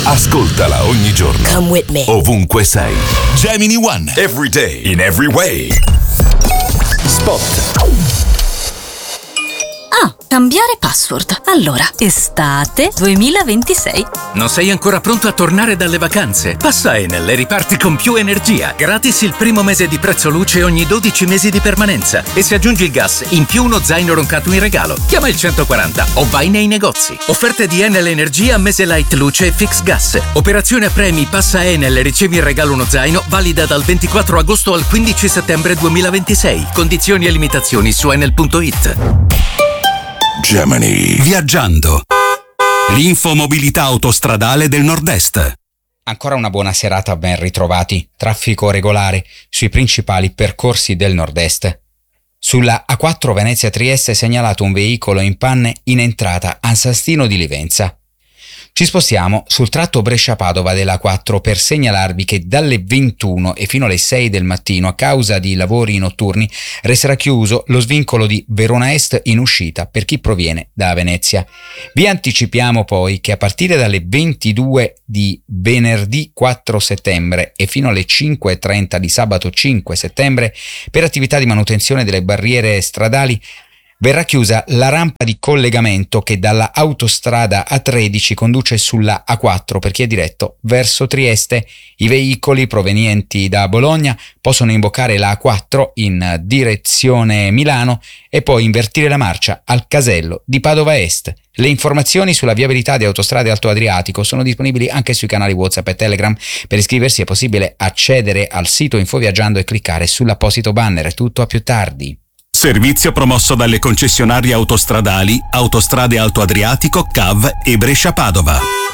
Ascoltala ogni giorno. Come with me. Ovunque sei. Gemini One. Every day. In every way. Spot. Cambiare password. Allora, estate 2026. Non sei ancora pronto a tornare dalle vacanze? Passa Enel e riparti con più energia. Gratis il primo mese di prezzo luce ogni 12 mesi di permanenza. E se aggiungi il gas, in più uno zaino roncato in regalo. Chiama il 140 o vai nei negozi. Offerte di Enel Energia, mese light luce e fix gas. Operazione a premi, passa Enel e ricevi in regalo uno zaino, valida dal 24 agosto al 15 settembre 2026. Condizioni e limitazioni su enel.it. Gemini. Viaggiando. L'infomobilità autostradale del Nord-Est. Ancora una buona serata, ben ritrovati. Traffico regolare sui principali percorsi del Nord-Est. Sulla A4 Venezia-Trieste è segnalato un veicolo in panne in entrata a Sastino di Livenza. Ci spostiamo sul tratto Brescia-Padova della A4 per segnalarvi che dalle 21 e fino alle 6 del mattino, a causa di lavori notturni, resterà chiuso lo svincolo di Verona Est in uscita per chi proviene da Venezia. Vi anticipiamo poi che a partire dalle 22 di venerdì 4 settembre e fino alle 5:30 di sabato 5 settembre, per attività di manutenzione delle barriere stradali, verrà chiusa la rampa di collegamento che dalla autostrada A13 conduce sulla A4 per chi è diretto verso Trieste. I veicoli provenienti da Bologna possono imboccare la A4 in direzione Milano e poi invertire la marcia al casello di Padova Est. Le informazioni sulla viabilità di Autostrade Alto Adriatico sono disponibili anche sui canali WhatsApp e Telegram. Per iscriversi è possibile accedere al sito Infoviaggiando e cliccare sull'apposito banner. Tutto a più tardi. Servizio promosso dalle concessionarie autostradali Autostrade Alto Adriatico, CAV e Brescia-Padova.